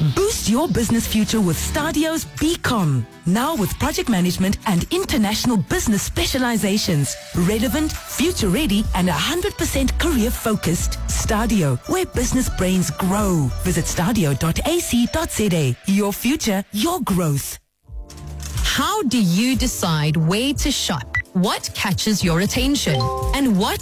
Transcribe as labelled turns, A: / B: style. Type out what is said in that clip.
A: Boost your business future with Stadio's BCom. Now with project management and international business specializations. Relevant, future-ready, and 100% career-focused. Stadio, where business brains grow. Visit stadio.ac.za. Your future, your growth.
B: How do you decide where to shop? What catches your attention? And what